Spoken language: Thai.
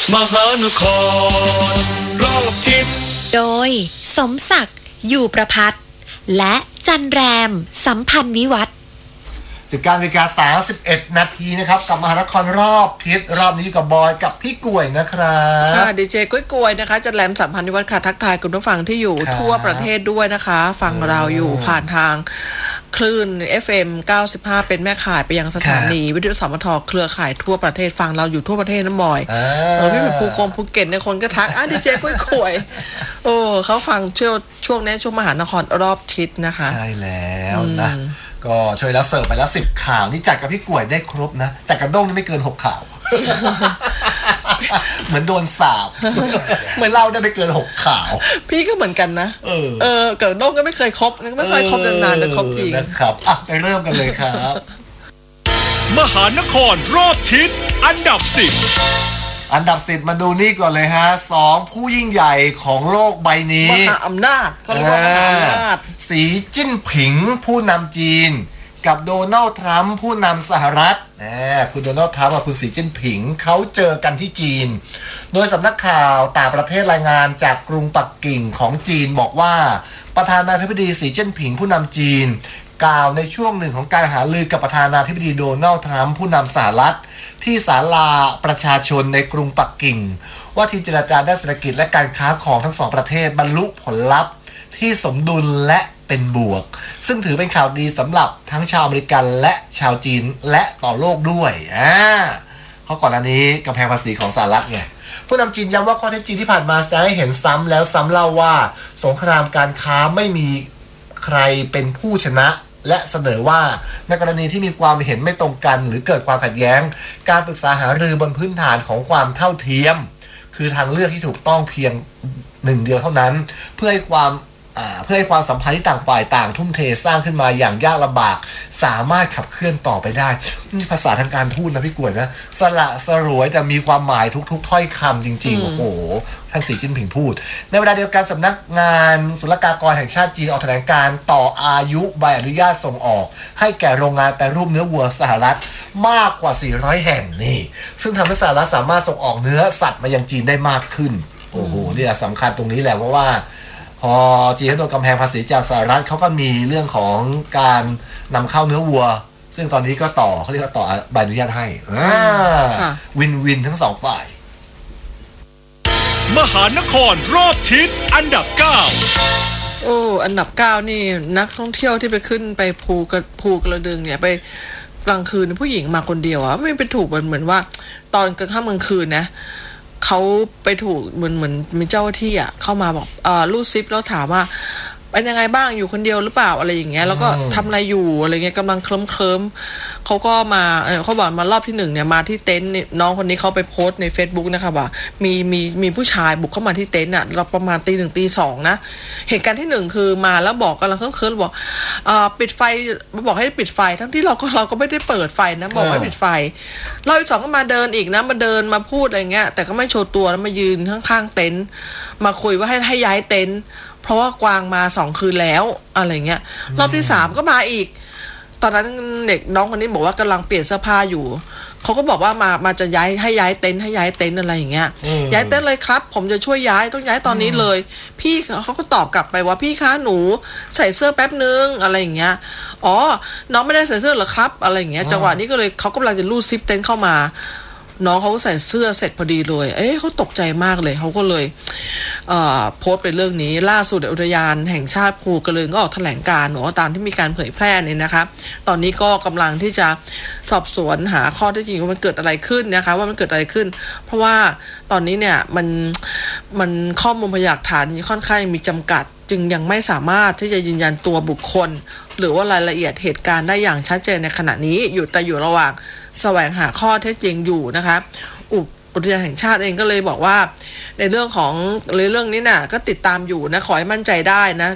มหานครรอบทิศโดยสมศักดิ์อยู่ประภัตรและจันแรมสัมพันธ์วิวัฒน์ 19:31 นาทีนะครับกับมหานครรอบทิศรอบนี้กับบอยกับพี่กล้วยนะครับค่ะดีเจกล้วยๆนะคะจันแรมสัมพันธ์วิวัฒน์ค่ะทักทายคุณผู้ฟังที่อยู่ทั่วประเทศด้วยนะคะฟังเราอยู่ผ่านทางคลื่น FM 95 เป็นแม่ข่ายไปยังสถานีวิทยุสมทเครือข่ายทั่วประเทศฟังเราอยู่ทั่วประเทศนะบอยไม่เป็นภูเก็ตในคนก็ทักดีเจกล้วยๆโอ้เขาฟังช่วงนี้ช่วงมหานครรอบทิศนะคะใช่แล้วนะก็ช่วยแล้วเสิร์ฟไปแล้ว10ข่าวนี่จัดกับพี่กล้วยได้ครบนะจัดกับโด้งนี่ไม่เกิน6ข่าวเหมือนโดนสาบเหมือนเล่าได้ไม่เกิน6ข่าวพี่ก็เหมือนกันนะกับโด้งก็ไม่เคยครบไม่เคยครบนานๆแต่ครบทีนะครับไปเริ่มกันเลยครับมหานครรอบทิศอันดับ10 มาดูนี่ก่อนเลยฮะ2ผู้ยิ่งใหญ่ของโลกใบนี้มหาอำนาจเขาเรียกว่ามหาอำนาจสีจิ้นผิงผู้นำจีนกับโดนัลด์ทรัมป์ผู้นำสหรัฐคุณโดนัลด์ทรัมป์กับคุณสีจิ้นผิงเขาเจอกันที่จีนโดยสำนักข่าวต่างประเทศรายงานจากกรุงปักกิ่งของจีนบอกว่าประธานาธิบดีสีจิ้นผิงผู้นำจีนกล่าวในช่วงหนึ่งของการหารือกับประธานาธิบดีโดนัลด์ทรัมป์ผู้นำสหรัฐที่ศาลาประชาชนในกรุงปักกิ่งว่าทีมเจรจาด้านเศรษฐกิจและการค้าของทั้งสองประเทศบรรลุผลลัพธ์ที่สมดุลและเป็นบวกซึ่งถือเป็นข่าวดีสำหรับทั้งชาวอเมริกันและชาวจีนและต่อโลกด้วยเขาก่อนอันนี้กำแพงภาษีของสหรัฐไงผู้นำจีนย้ำว่าข้อเท็จจริงที่ผ่านมาแสดงให้เห็นซ้ำแล้วซ้ำเล่าว่าสงครามการค้าไม่มีใครเป็นผู้ชนะและเสนอว่าในกรณีที่มีความเห็นไม่ตรงกันหรือเกิดความขัดแย้งการปรึกษาหารือบนพื้นฐานของความเท่าเทียมคือทางเลือกที่ถูกต้องเพียงหนึ่งเดียวเท่านั้นเพื่อให้ความสัมพันธ์ที่ต่างฝ่ายต่างทุ่มเทสร้างขึ้นมาอย่างยากลำบากสามารถขับเคลื่อนต่อไปได้นี่ภาษาทางการทูตนะพี่กล้วยนะสละสลวยแต่มีความหมายทุกถ้อยคำจริงๆโอ้โหท่านสีจิ้นผิงพูดในเวลาเดียวกันสำนักงานศุลกากรแห่งชาติจีนออกแถลงการต่ออายุใบอนุญาตส่งออกให้แก่โรงงานแปรรูปเนื้อวัวสหรัฐมากกว่า400แห่งนี่ซึ่งทำให้สหรัฐสามารถส่งออกเนื้อสัตว์มายังจีนได้มากขึ้นโอ้โหนี่สำคัญตรงนี้แหละเพราะว่าพอจีนโดนกำแพงภาษีจากสหรัฐเขาก็มีเรื่องของการนำเข้าเนื้อวัวซึ่งตอนนี้ก็เขาเรียกว่าต่อใบอนุญาตให้วินทั้งสองฝ่ายมหานครรอบทิศอันดับ9 อันดับ9นี่นักท่องเที่ยวที่ไปขึ้นไปภูกระดึงเนี่ยไปกลางคืนผู้หญิงมาคนเดียวไม่ไปถูกเหมือนว่าตอนกลางค่ำกลางคืนนะเขาไปถูกเหมือนมีเจ้าหน้าที่เข้ามาบอกรูดซิปแล้วถามว่าเป็นยังไงบ้างอยู่คนเดียวหรือเปล่าอะไรอย่างเงี้ยแล้วก็ทำอะไรอยู่อะไรเงี้ยกำลังเคลิ้มเขาก็มาเขาบอกมารอบที่1เนี่ยมาที่เต็นท์น้องคนนี้เขาไปโพสต์ใน Facebook นะคะว่ามีผู้ชายบุกเข้ามาที่เต็นท์เราประมาณตี 1 ตี 2นะเหตุการณ์ที่1คือมาแล้วบอกกำลังเคลิ้มบอกปิดไฟบอกให้ปิดไฟทั้งที่เราก็ไม่ได้เปิดไฟนะบอกให้ปิดไฟรอบที่2ก็มาเดินอีกนะมาเดินมาพูดอะไรเงี้ยแต่ก็ไม่โชว์ตัวแล้วมายืนข้างๆเต็นท์มาคุยว่าให้ย้ายเต็นท์เพราะว่ากวางมา2 คืนแล้วอะไรเงี้ยรอบที่3ก็มาอีกตอนนั้นเด็กน้องคนนี้บอกว่ากำลังเปลี่ยนเสื้อผ้าอยู่เขาก็บอกว่ามาจะให้ย้ายเต็นท์อะไรอย่างเงี้ยย้ายเต็นท์เลยครับผมจะช่วยย้ายต้องย้ายตอนนี้เลยพี่เขาก็ตอบกลับไปว่าพี่คะหนูใส่เสื้อแป๊บนึงอะไรอย่างเงี้ยน้องไม่ได้ใส่เสื้อเหรอครับอะไรอย่างเงี้ยจังหวะนี้ก็เลยเขากำลังจะลูดซิปเต็นท์เข้ามาน้องเขาใส่เสื้อเสร็จพอดีเลยเขาตกใจมากเลยเขาก็เลยโพสต์เป็นเรื่องนี้ล่าสุดอุทยานแห่งชาติภูกระดึงก็ออกแถลงการณ์ตามที่มีการเผยแพร่นี่นะคะตอนนี้ก็กำลังที่จะสอบสวนหาข้อเท็จจริงว่ามันเกิดอะไรขึ้นนะคะว่ามันเกิดอะไรขึ้นเพราะว่าตอนนี้เนี่ยมันข้อมูลพยานหลักฐานค่อนข้างมีจำกัดจึงยังไม่สามารถที่จะยืนยันตัวบุคคลหรือว่ารายละเอียดเหตุการณ์ได้อย่างชัดเจนในขณะนี้อยู่ระหว่างแสวงหาข้อเท็จจริงอยู่นะคะอุทยานแห่งชาติเองก็เลยบอกว่าในเรื่องนี้น่ะก็ติดตามอยู่นะขอให้มั่นใจได้นะ